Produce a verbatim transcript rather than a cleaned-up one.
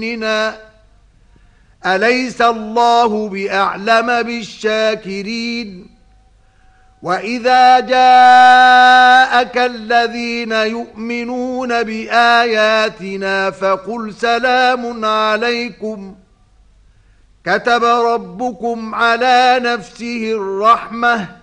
إننا أليس الله بأعلم بالشاكرين وإذا جاءك الذين يؤمنون بآياتنا فقل سلام عليكم كتب ربكم على نفسه الرحمة